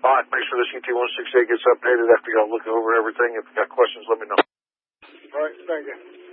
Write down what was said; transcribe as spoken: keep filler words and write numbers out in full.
All right, make sure the C T one sixty-eight gets updated after y'all look over everything. If you got questions, let me know. All right, thank you.